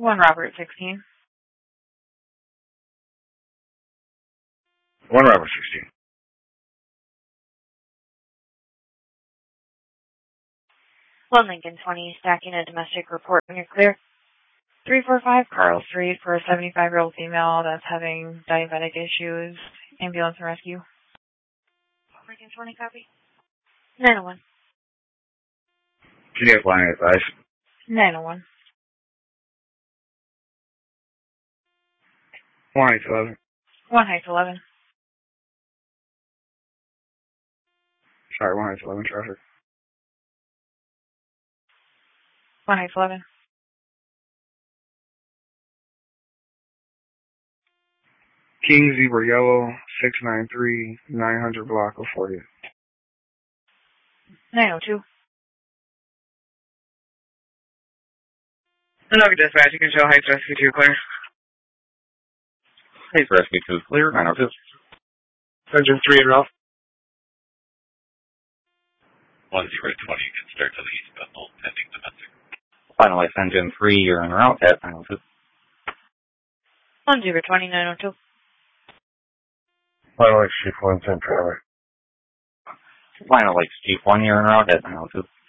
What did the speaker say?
1 Robert 16. 1 Robert 16. 1 Lincoln 20, stacking a domestic report when you're clear. 345 Carl Street for a 75-year-old female that's having diabetic issues. Ambulance and rescue. Lincoln 20, copy. 901. PDF line advice. 901. 1 Heights 11. 1 Heights 11. Sorry, 1 Heights 11 traffic. 1 Heights 11. King Zebra Yellow, 693, 900 block of 40. 902. Hello, dispatch. You can show Heights Rescue 2 clear. Heights Rescue 2 clear, 902. Engine 3 and off. 1020, you can start to the east vessel, pending domestic. Finalize engine 3, you're en route at 902. 1 Zebra 20, 902. Finalize Chief 110 trailer. Finalize Chief 1, you're en route at 902.